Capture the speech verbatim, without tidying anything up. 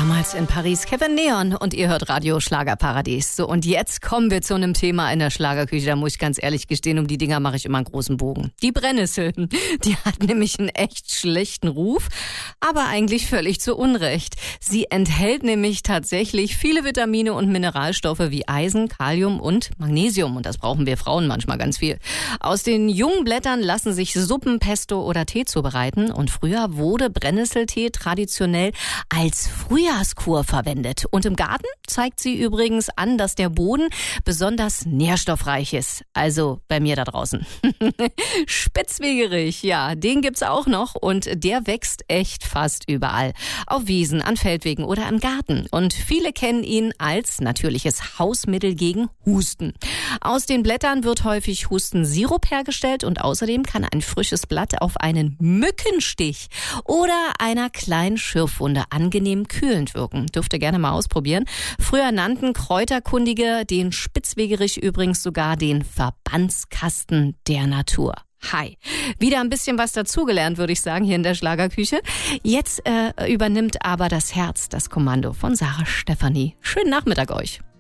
Damals in Paris, Kevin Neon und ihr hört Radio Schlagerparadies. So, und jetzt kommen wir zu einem Thema in der Schlagerküche, da muss ich ganz ehrlich gestehen, um die Dinger mache ich immer einen großen Bogen. Die Brennnessel, die hat nämlich einen echt schlechten Ruf, aber eigentlich völlig zu Unrecht. Sie enthält nämlich tatsächlich viele Vitamine und Mineralstoffe wie Eisen, Kalium und Magnesium und das brauchen wir Frauen manchmal ganz viel. Aus den jungen Blättern lassen sich Suppen, Pesto oder Tee zubereiten und früher wurde Brennnesseltee traditionell als Frühjahrskur verwendet. Und im Garten zeigt sie übrigens an, dass der Boden besonders nährstoffreich ist. Also bei mir da draußen. Spitzwegerich, ja, den gibt's auch noch und der wächst echt fast überall. Auf Wiesen, an Feldwegen oder im Garten. Und viele kennen ihn als natürliches Hausmittel gegen Husten. Aus den Blättern wird häufig Hustensirup hergestellt und außerdem kann ein frisches Blatt auf einen Mückenstich oder einer kleinen Schürfwunde angenehm kühlend wirken. Dürft ihr gerne mal ausprobieren. Früher nannten Kräuterkundige den Spitzwegerich übrigens sogar den Verbandskasten der Natur. Hi. Wieder ein bisschen was dazugelernt, würde ich sagen, hier in der Schlagerküche. Jetzt äh, übernimmt aber das Herz das Kommando von Sarah Stefanie. Schönen Nachmittag euch.